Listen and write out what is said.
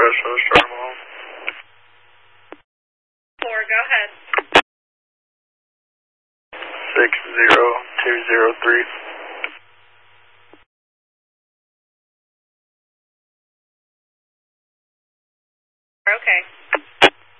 SO, start them all. 4, go ahead. 60203. Okay.